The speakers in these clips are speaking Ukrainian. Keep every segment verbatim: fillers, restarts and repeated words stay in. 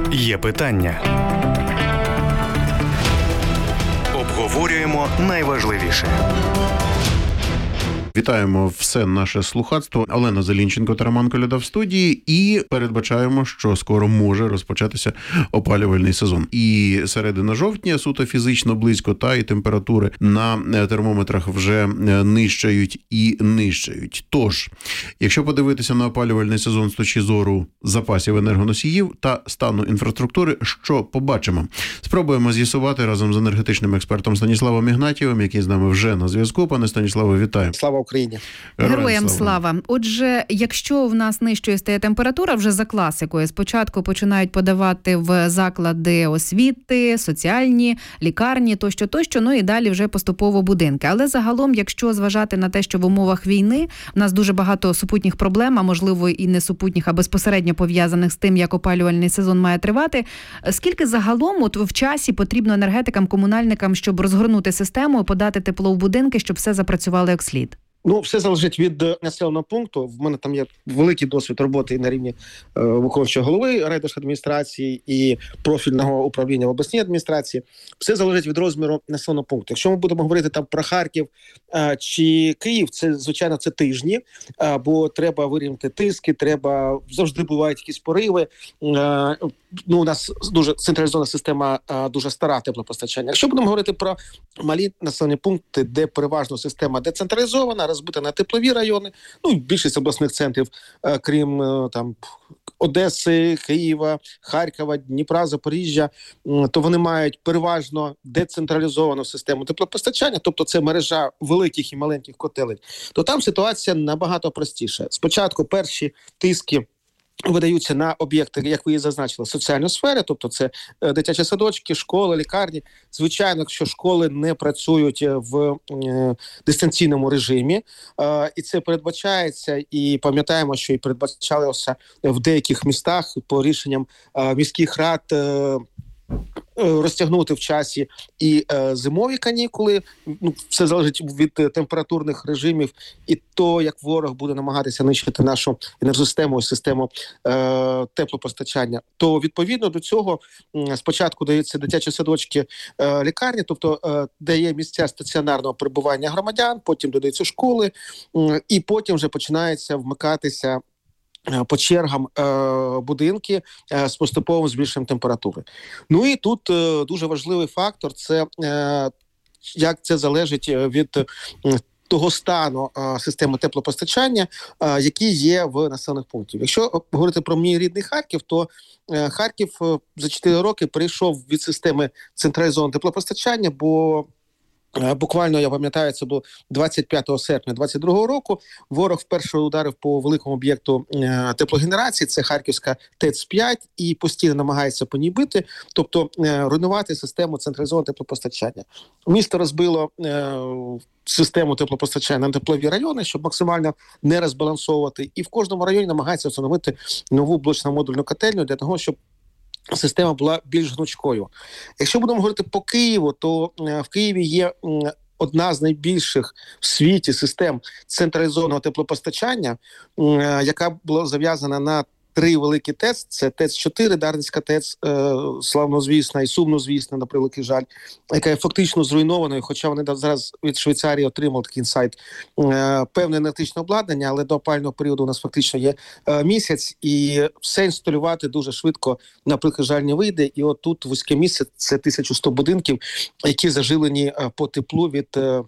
Є питання. Обговорюємо найважливіше. Вітаємо все наше слухацтво. Олена Зелінченко та Роман Коляда в студії. І передбачаємо, що скоро може розпочатися опалювальний сезон. І середина жовтня суто фізично близько, та і температури на термометрах вже нищають і нищають. Тож, якщо подивитися на опалювальний сезон з точки зору запасів енергоносіїв та стану інфраструктури, що побачимо? Спробуємо з'ясувати разом з енергетичним експертом Станіславом Ігнатієвим, який з нами вже на зв'язку. Пане Станіславе, вітаю. Слава Україні. Героям слава. Отже, якщо в нас нижчою стає температура, вже за класикою, спочатку починають подавати в заклади освіти, соціальні, лікарні, тощо-тощо, ну і далі вже поступово будинки. Але загалом, якщо зважати на те, що в умовах війни в нас дуже багато супутніх проблем, а можливо і не супутніх, а безпосередньо пов'язаних з тим, як опалювальний сезон має тривати, скільки загалом от в часі потрібно енергетикам, комунальникам, щоб розгорнути систему, подати тепло в будинки, щоб все запрацювало як слід? Ну, все залежить від населеного пункту. В мене там є великий досвід роботи на рівні е, виконавчого голови райдержадміністрації і профільного управління в обласній адміністрації. Все залежить від розміру населеного пункту. Якщо ми будемо говорити там про Харків е, чи Київ, це, звичайно, це тижні, е, бо треба вирівняти тиски, треба, завжди бувають якісь пориви. Е, ну, у нас дуже централізована система, е, дуже стара теплопостачання. Якщо будемо говорити про малі населені пункти, де переважно система децентралізована, розбита на теплові райони, ну, більшість обласних центрів, е, крім е, там Одеси, Києва, Харкова, Дніпра, Запоріжжя, е, то вони мають переважно децентралізовану систему теплопостачання, тобто це мережа великих і маленьких котелень, то там ситуація набагато простіша. Спочатку перші тиски видаються на об'єкти, як ви і зазначили, соціальної сфери, тобто це дитячі садочки, школи, лікарні. Звичайно, якщо школи не працюють в е, дистанційному режимі, е, і це передбачається, і пам'ятаємо, що і передбачалося в деяких містах по рішенням е, міських рад е, розтягнути в часі і е, зимові канікули. Ну, все залежить від е, температурних режимів і то, як ворог буде намагатися нищити нашу енергосистему і систему е, теплопостачання. То відповідно до цього м, спочатку даються дитячі садочки, е, лікарні, тобто е, де є місця стаціонарного перебування громадян, потім додаються школи, м, і потім вже починається вмикатися по чергам е, будинки е, з поступовим збільшенням температури. Ну і тут е, дуже важливий фактор – це е, як це залежить від е, того стану е, системи теплопостачання, е, які є в населених пунктах. Якщо говорити про мій рідний Харків, то е, Харків е, за чотири роки перейшов від системи централізованого теплопостачання, бо буквально, я пам'ятаю, це було двадцять п'ятого серпня двадцять другого року. Ворог вперше ударив по великому об'єкту е, теплогенерації, це Харківська ТЕЦ п'ять, і постійно намагається по ній бити, тобто е, руйнувати систему централізованого теплопостачання. Місто розбило е, систему теплопостачання на теплові райони, щоб максимально не розбалансовувати, і в кожному районі намагається встановити нову блочно-модульну котельню для того, щоб система була більш гнучкою. Якщо будемо говорити по Києву, то е, в Києві є е, одна з найбільших в світі систем централізованого теплопостачання, е, яка була зав'язана на три великі ТЕЦ. Це ТЕЦ чотири, Дарницька ТЕЦ, е, славнозвісна і сумнозвісна, на превеликий жаль, яка є фактично зруйнованою, хоча вони зараз від Швейцарії отримали такий інсайт, е, певне енергетичне обладнання, але до опалювального періоду у нас фактично є е, місяць, і все інсталювати дуже швидко, на превеликий жаль, не вийде. І от тут вузьке місце – це тисяча сто будинків, які зажилені е, по теплу від е,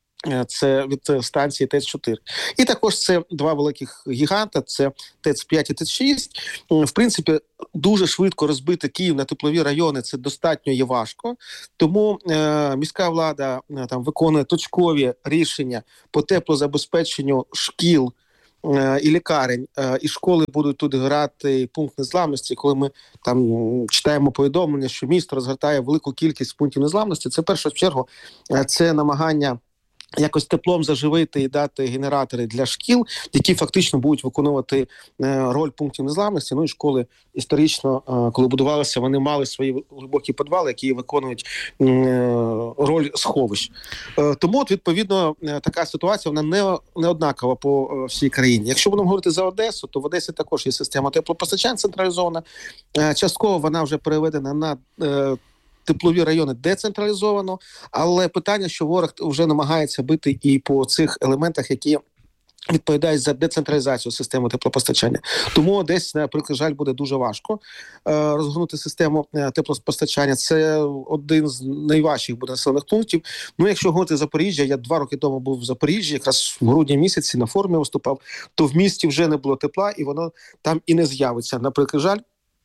це від станції ТЕЦ чотири. І також це два великих гіганта, це ТЕЦ п'ять і ТЕЦ шість. В принципі, дуже швидко розбити Київ на теплові райони, це достатньо є важко. Тому е, міська влада е, там виконує точкові рішення по теплозабезпеченню шкіл е, і лікарень, е, і школи будуть тут грати пункт незламності. Коли ми там читаємо повідомлення, що місто розгортає велику кількість пунктів незламності, це в першу чергу е, це намагання якось теплом заживити і дати генератори для шкіл, які фактично будуть виконувати е, роль пунктів незламності. Ну і школи історично, е, коли будувалися, вони мали свої глибокі підвали, які виконують е, роль сховищ. Е, тому, от, відповідно, е, така ситуація, вона не, не однакова по е, всій країні. Якщо будемо говорити за Одесу, то в Одесі також є система теплопостачання централізована. Е, частково вона вже переведена на е, теплові райони децентралізовано, але питання, що ворог вже намагається бити і по цих елементах, які відповідають за децентралізацію системи теплопостачання. Тому десь, на прикладі, жаль, буде дуже важко е, розгорнути систему е, теплопостачання. Це один з найважчих буде населених пунктів. Ну, якщо говорити Запоріжжя, я два роки тому був в Запоріжжі, якраз в грудні місяці на форумі виступав, то в місті вже не було тепла, і воно там і не з'явиться. На прикладі, жаль,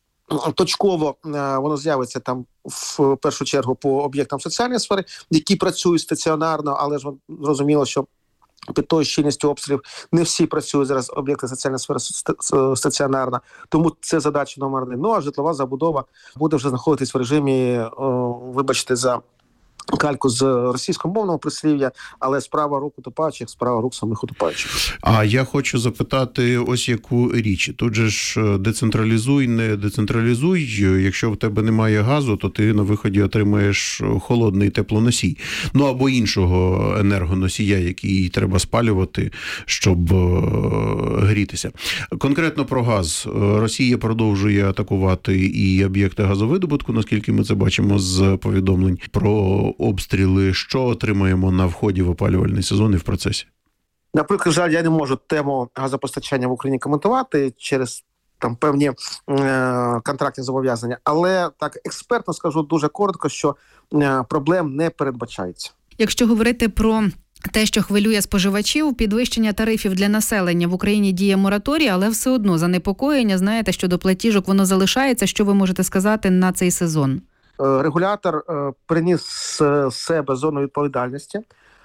точково е, воно з'явиться там в першу чергу по об'єктам соціальної сфери, які працюють стаціонарно, але ж зрозуміло, що під тою щільністю обстрілів не всі працюють зараз об'єкти соціальної сфери стаціонарно, тому це задача номер один. Ну а житлова забудова буде вже знаходитись в режимі, о, вибачте за кальку з російськомовного прислів'я, але справа рук утопаючих, справа рук самих утопаючих. А я хочу запитати ось яку річ. Тут же ж децентралізуй, не децентралізуй. Якщо в тебе немає газу, то ти на виході отримаєш холодний теплоносій. Ну або іншого енергоносія, який треба спалювати, щоб грітися. Конкретно про газ. Росія продовжує атакувати і об'єкти газовидобутку, наскільки ми це бачимо з повідомлень про обстріли. Що отримаємо на вході в опалювальний сезон і в процесі? Наприклад, жаль, я не можу тему газопостачання в Україні коментувати через там певні е- контрактні зобов'язання, але так експертно скажу дуже коротко, що е- проблем не передбачається. Якщо говорити про те, що хвилює споживачів, підвищення тарифів для населення в Україні діє мораторій, але все одно занепокоєння, знаєте, щодо платіжок, воно залишається. Що ви можете сказати на цей сезон? Регулятор е, приніс з себе зону відповідальності, е,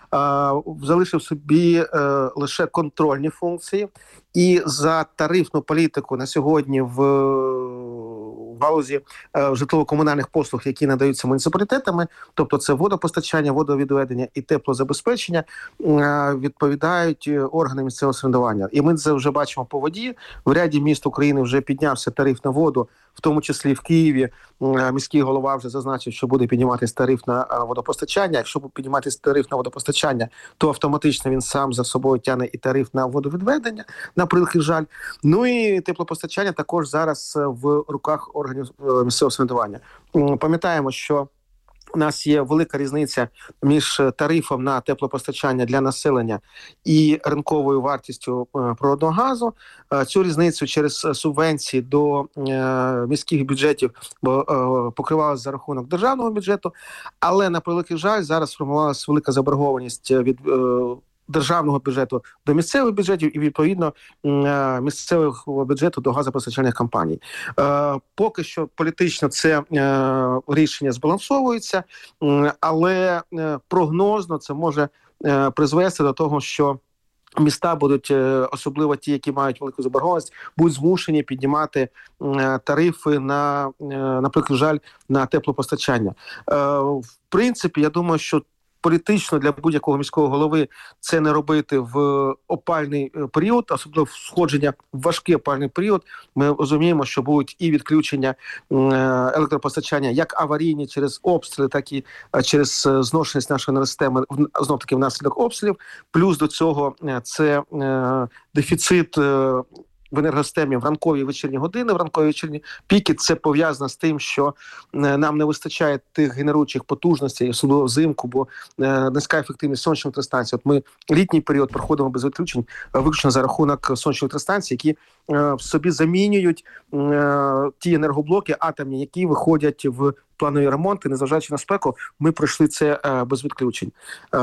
залишив собі е, лише контрольні функції, і за тарифну політику на сьогодні в, в галузі е, житлово-комунальних послуг, які надаються муніципалітетами, тобто це водопостачання, водовідведення і теплозабезпечення, е, відповідають органи місцевого самоврядування. І ми це вже бачимо по воді. В ряді міст України вже піднявся тариф на воду, в тому числі в Києві міський голова вже зазначив, що буде підніматися тариф на водопостачання. Якщо буде підніматися тариф на водопостачання, то автоматично він сам за собою тягне і тариф на водовідведення, на превеликий жаль. Ну і теплопостачання також зараз в руках органів місцевого самоврядування. Пам'ятаємо, що у нас є велика різниця між тарифом на теплопостачання для населення і ринковою вартістю природного газу. Цю різницю через субвенції до міських бюджетів покривалася за рахунок державного бюджету, але, на превеликий жаль, зараз сформувалася велика заборгованість від державного бюджету до місцевих бюджетів і, відповідно, місцевого бюджету до газопостачальних компаній. Поки що політично це рішення збалансовується, але прогнозно це може призвести до того, що міста будуть, особливо ті, які мають велику заборгованість, будуть змушені піднімати тарифи на, наприклад, жаль, на теплопостачання. В принципі, я думаю, що політично для будь-якого міського голови це не робити в опальний період, особливо сходження в важкий опальний період. Ми розуміємо, що будуть і відключення електропостачання як аварійні через обстріли, так і через зношеність нашої енергосистеми, знов-таки внаслідок обстрілів. Плюс до цього це дефіцит в енергосистемі в ранкові і вечірні години, в ранкові і вечірні піки. Це пов'язано з тим, що нам не вистачає тих генеруючих потужностей, особливо взимку, бо низька ефективність сонячних електростанцій. От ми літній період проходимо без відключень виключно за рахунок сонячних електростанцій, які в собі замінюють ті енергоблоки атомні, які виходять в планові ремонти. Незважаючи на спеку, ми пройшли це без відключень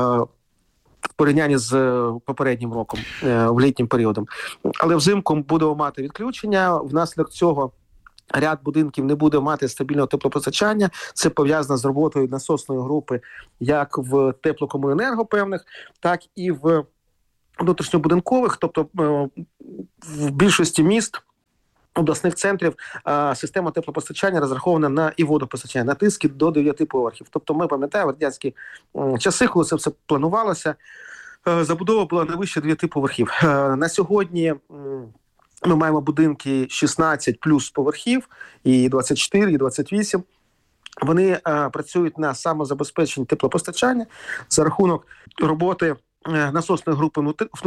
в порівнянні з попереднім роком, в літнім періодом. Але взимку будемо мати відключення, внаслідок цього ряд будинків не буде мати стабільного теплопостачання. Це пов'язано з роботою насосної групи як в теплокомуненерго певних, так і в внутрішньобудинкових, тобто в більшості міст обласних центрів а, система теплопостачання розрахована на і водопостачання, на тиски до дев'яти поверхів. Тобто ми пам'ятаємо радянські м, часи, коли це все планувалося, е, забудова була не вище дев'яти поверхів. Е, на сьогодні м, ми маємо будинки шістнадцять плюс поверхів, і двадцять чотири, і двадцять вісім. Вони е, працюють на самозабезпеченні теплопостачання за рахунок роботи насосної групи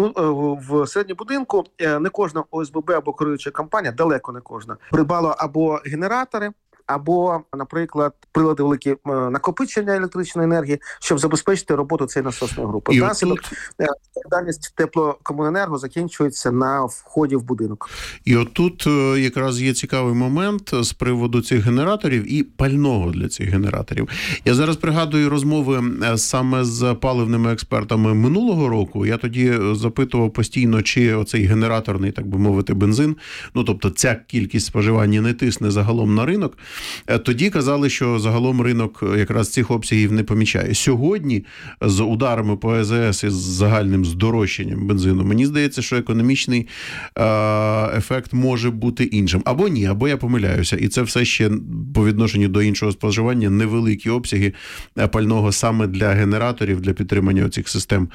в середньому будинку. Не кожна О С Б Б або керуюча компанія, далеко не кожна, придбала або генератори, або, наприклад, прилади великі накопичення електричної енергії, щоб забезпечити роботу цієї насосної групи. Внаслідок відповідальність теплокомуненерго закінчується на вході в будинок. І отут якраз є цікавий момент з приводу цих генераторів і пального для цих генераторів. Я зараз пригадую розмови саме з паливними експертами минулого року. Я тоді запитував постійно, чи оцей генераторний, так би мовити, бензин, ну тобто ця кількість споживання не тисне загалом на ринок. Тоді казали, що загалом ринок якраз цих обсягів не помічає. Сьогодні з ударами по Е З С і з загальним здорожчанням бензину, мені здається, що економічний е- ефект може бути іншим. Або ні, або я помиляюся. І це все ще по відношенню до іншого споживання невеликі обсяги пального саме для генераторів, для підтримання оцих систем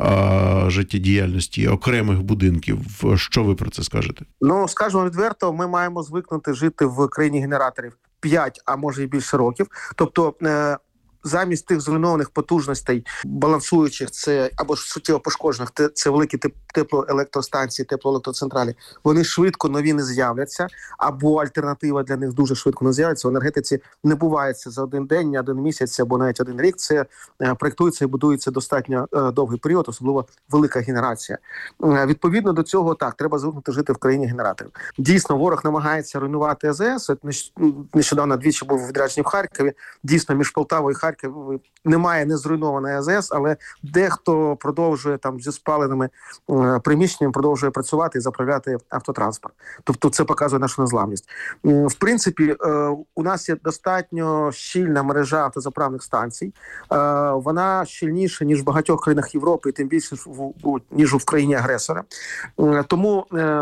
е- життєдіяльності окремих будинків. Що ви про це скажете? Ну, скажемо відверто, ми маємо звикнути жити в країні генераторів п'ять, а може і більше років. Тобто е- замість тих зруйнованих потужностей, балансуючих, це або ж суттєво пошкоджених, це великі теплоелектростанції, теплоелектроцентралі, вони швидко нові не з'являться, або альтернатива для них дуже швидко не з'явиться. В енергетиці не буває це за один день, один місяць або навіть один рік. Це проєктується і будується достатньо довгий період, особливо велика генерація. Відповідно до цього, так, треба звикнути жити в країні генераторів. Дійсно, ворог намагається руйнувати А З С. Нещодавно двічі був у відрядженні в Харкові. Дійсно, між Полтавою і Харкові немає не зруйнованої А З С, але дехто продовжує там зі спаленими е, приміщеннями, продовжує працювати і заправляти автотранспорт. Тобто це показує нашу незламність. Е, в принципі, е, у нас є достатньо щільна мережа автозаправних станцій. Е, вона щільніша, ніж в багатьох країнах Європи, і тим більше, в, ніж в країні-агресора. Е, тому... Е,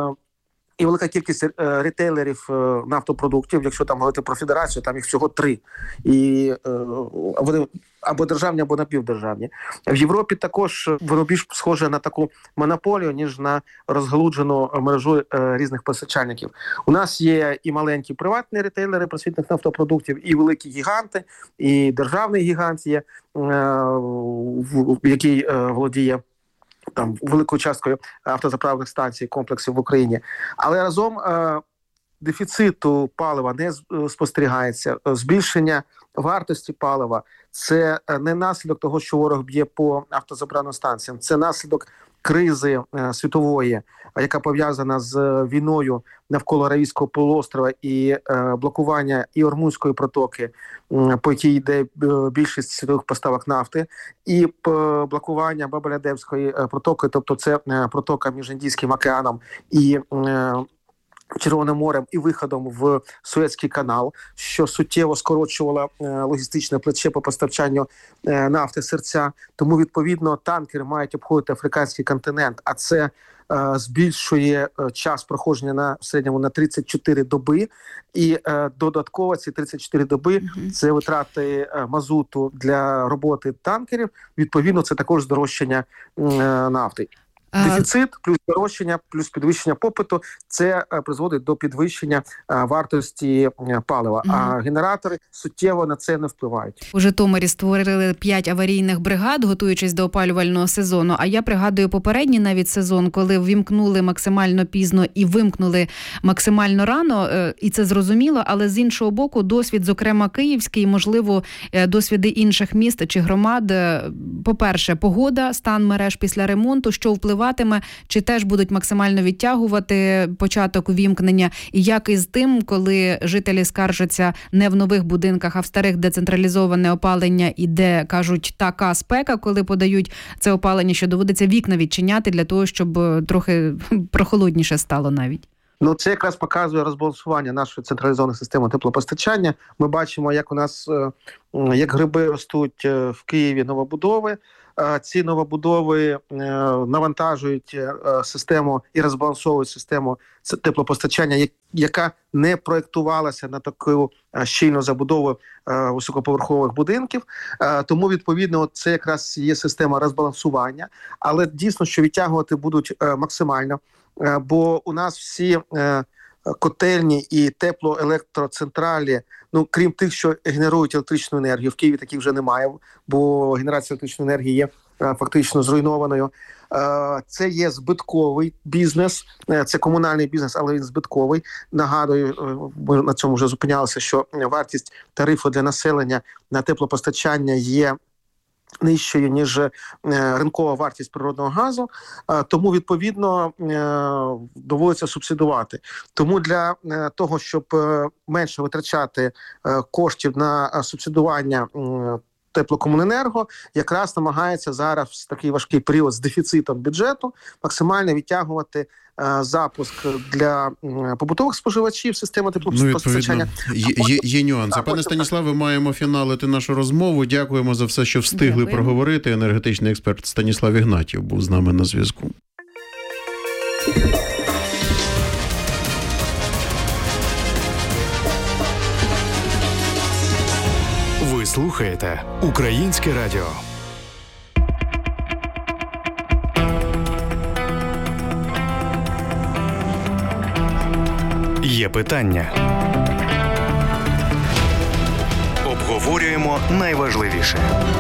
І велика кількість е, ретейлерів е, нафтопродуктів, якщо там говорити про федерацію, там їх всього три. І е, вони або державні, або напівдержавні. В Європі також воно більш схоже на таку монополію, ніж на розгалуджену мережу е, різних постачальників. У нас є і маленькі приватні ретейлери просвітних нафтопродуктів, і великі гіганти, і державний гігант є, е, в, який е, володіє там великою часткою автозаправних станцій, комплексів в Україні. Але разом е, дефіциту палива не спостерігається. Збільшення вартості палива – це не наслідок того, що ворог б'є по автозаправним станціям. Це наслідок кризи е, світової, яка пов'язана з війною навколо Аравійського полуострова і е, блокування і Ормузької протоки, е, по якій йде більшість світових поставок нафти, і е, блокування Бабель-Мандебської протоки, тобто це е, протока між Індійським океаном і е, Червоним морем і виходом в Суецький канал, що суттєво скорочувало е, логістичне плече по постачанню е, нафти серця. Тому, відповідно, танкери мають обходити африканський континент, а це е, збільшує е, час проходження на в середньому на тридцять чотири доби. І е, додатково ці тридцять чотири доби mm-hmm. – це витрати е, мазуту для роботи танкерів. Відповідно, це також здорожчання е, нафти. Дефіцит, плюс здорожчання, плюс підвищення попиту – це призводить до підвищення вартості палива. Mm-hmm. А генератори суттєво на це не впливають. У Житомирі створили п'ять аварійних бригад, готуючись до опалювального сезону. А я пригадую попередній навіть сезон, коли ввімкнули максимально пізно і вимкнули максимально рано. І це зрозуміло, але з іншого боку досвід, зокрема київський, можливо, досвіди інших міст чи громад. По-перше, погода, стан мереж після ремонту, що впливає, чи теж будуть максимально відтягувати початок увімкнення, і як із тим, коли жителі скаржаться не в нових будинках, а в старих децентралізоване опалення, і де, кажуть, така спека, коли подають це опалення, що доводиться вікна відчиняти для того, щоб трохи прохолодніше стало навіть. Ну, це якраз показує розбалансування нашої централізованої системи теплопостачання. Ми бачимо, як у нас, як гриби ростуть в Києві новобудови. Ці новобудови навантажують систему і розбалансовують систему теплопостачання, яка не проєктувалася на таку щільну забудову високоповерхових будинків. Тому, відповідно, це якраз є система розбалансування. Але дійсно, що відтягувати будуть максимально, бо у нас всі котельні і теплоелектроцентралі, ну, крім тих, що генерують електричну енергію, в Києві таких вже немає, бо генерація електричної енергії є фактично зруйнованою. Це є збитковий бізнес, це комунальний бізнес, але він збитковий. Нагадую, ми на цьому вже зупинялися, що вартість тарифу для населення на теплопостачання є нижчою, ніж ринкова вартість природного газу, тому, відповідно, доводиться субсидувати. Тому для того, щоб менше витрачати коштів на субсидування теплокомуненерго, якраз намагається зараз в такий важкий період з дефіцитом бюджету максимально відтягувати запуск для побутових споживачів системи теплопостачання. Ну, є, є, є нюанси. Пане Станіславе, маємо фіналити нашу розмову. Дякуємо за все, що встигли Дякуємо. проговорити. Енергетичний експерт Станіслав Ігнатів був з нами на зв'язку. Ви слухаєте Українське радіо. Є питання. Обговорюємо найважливіше.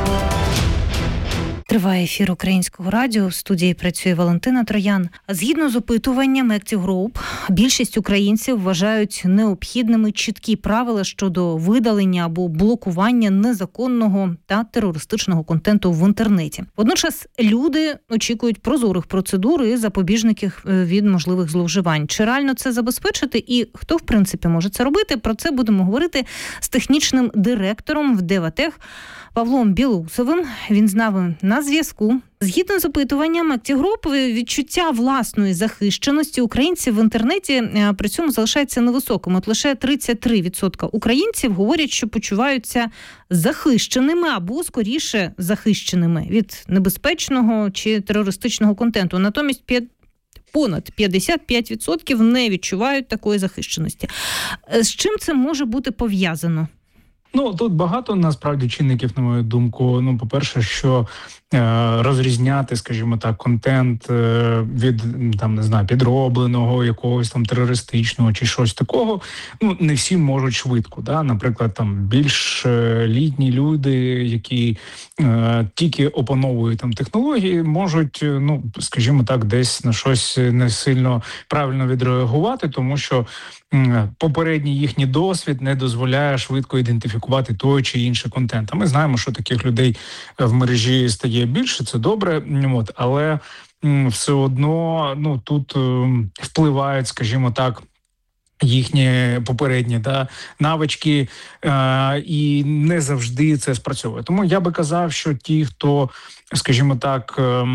Триває ефір Українського радіо. В студії працює Валентина Троян. Згідно з опитуванням Active Group, більшість українців вважають необхідними чіткі правила щодо видалення або блокування незаконного та терористичного контенту в інтернеті. Водночас люди очікують прозорих процедур і запобіжників від можливих зловживань. Чи реально це забезпечити і хто, в принципі, може це робити? Про це будемо говорити з технічним директором в Деватех Павлом Білоусовим. Він з нами на зв'язку. Згідно з опитуванням Active Group, відчуття власної захищеності українців в інтернеті при цьому залишається невисоким. От лише тридцять три відсотки українців говорять, що почуваються захищеними або, скоріше, захищеними від небезпечного чи терористичного контенту. Натомість понад п'ятдесят п'ять відсотків не відчувають такої захищеності. З чим це може бути пов'язано? Ну, тут багато, насправді, чинників, на мою думку. Ну, по-перше, що е, розрізняти, скажімо так, контент е, від, там, не знаю, підробленого, якогось там терористичного чи щось такого, ну, не всі можуть швидко, да? Наприклад, там, більш е, літні люди, які е, тільки опановують там технології, можуть, ну, скажімо так, десь на щось не сильно правильно відреагувати, тому що попередній їхній досвід не дозволяє швидко ідентифікувати той чи інший контент. А ми знаємо, що таких людей в мережі стає більше, це добре, от, але все одно, ну, тут впливають, скажімо так, їхні попередні да, навички, е, і не завжди це спрацьовує. Тому я би казав, що ті, хто, скажімо так, е,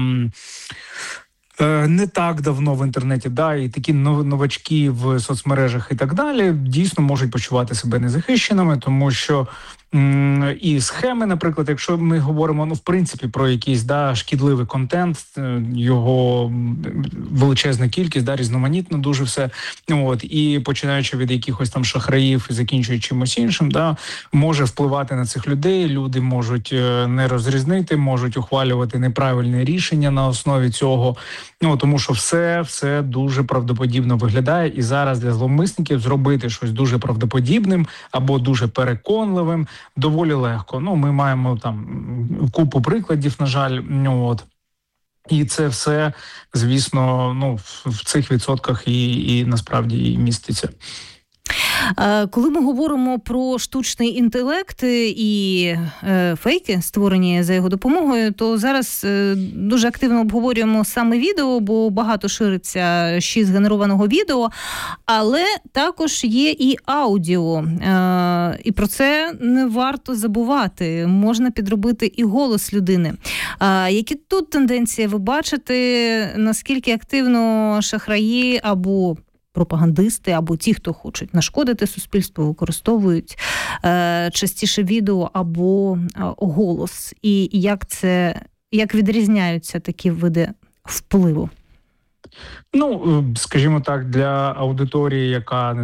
не так давно в інтернеті, да, і такі новачки в соцмережах і так далі, дійсно можуть почувати себе незахищеними, тому що м- і схеми, наприклад, якщо ми говоримо, ну, в принципі, про якийсь, да, шкідливий контент, його величезна кількість, да, різноманітно дуже все, от, і починаючи від якихось там шахраїв і закінчуючи чимось іншим, да, може впливати на цих людей, люди можуть не розрізнити, можуть ухвалювати неправильне рішення на основі цього. Ну, тому що все, все дуже правдоподібно виглядає, і зараз для зловмисників зробити щось дуже правдоподібним або дуже переконливим доволі легко. Ну, ми маємо там купу прикладів, на жаль, ну, от. І це все, звісно, ну, в цих відсотках і, і насправді і міститься. Коли ми говоримо про штучний інтелект і е, фейки, створені за його допомогою, то зараз е, дуже активно обговорюємо саме відео, бо багато шириться ще згенерованого відео, але також є і аудіо. Е, і про це не варто забувати. Можна підробити і голос людини. Е, які тут тенденції ви бачите, наскільки активно шахраї або пропагандисти або ті, хто хочуть нашкодити суспільству, використовують е, частіше відео або е, голос. І як це, як відрізняються такі види впливу? Ну, скажімо так, для аудиторії, яка